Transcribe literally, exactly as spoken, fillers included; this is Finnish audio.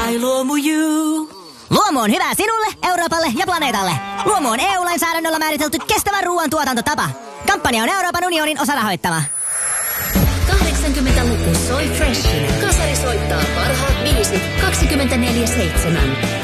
I Luomu you. Luomu on hyvä sinulle, Euroopalle ja planeetalle. Luomu on E U-lainsäädännöllä määritelty kestävän ruoan tuotantotapa. Kampanja on Euroopan unionin osarahoittama. kahdeksankymmentäluku Soi Freshin. Kasari soittaa parhaat biisit kaksikymmentäneljä seitsemän.